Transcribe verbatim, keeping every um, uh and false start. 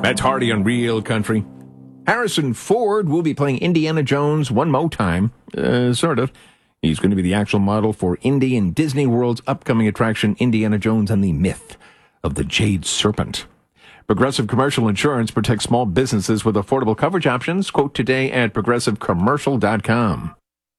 That's Hardy on Real Country. Harrison Ford will be playing Indiana Jones one more time. Uh, sort of. He's going to be the actual model for Indy and Disney World's upcoming attraction, Indiana Jones and the Myth of the Jade Serpent. Progressive Commercial Insurance protects small businesses with affordable coverage options. Quote today at progressive commercial dot com.